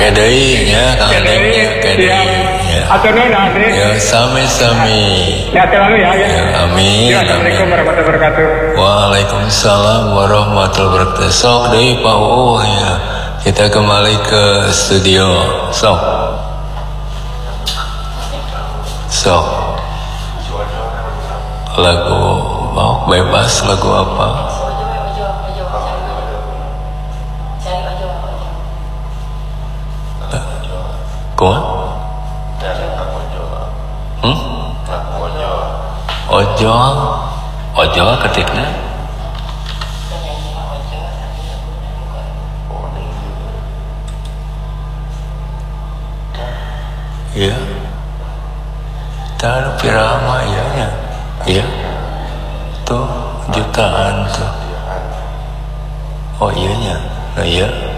Kedai nya Kang Adengnya kedai. Ya. Aturnuhun Andre. Ya sami-sami. Sehat selalu ya. Amin. Assalamualaikum warahmatullahi wabarakatuh. Waalaikumsalam warahmatullahi wabarakatuh. Sok deui Pak Uung ya. Kita kembali ke studio. Sok. Lagu mau bebas lagu apa? Kuat? Ojo ketiknya. Iya. Taruh pirama ya. Iya. Tuh jutaan tuh. Oh iya nya. Nah iya.